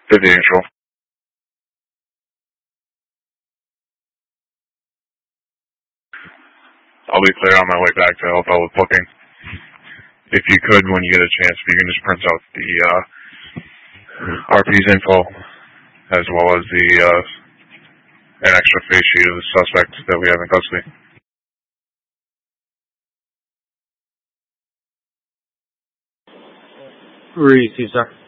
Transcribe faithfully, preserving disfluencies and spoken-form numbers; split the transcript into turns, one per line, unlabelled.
fifty Angel. I'll be clear on my way back to help out with booking. If you could, when you get a chance, if you can just print out the uh, R P's info, as well as the uh, an extra face sheet of the suspect that we have in custody.
Receive, sir.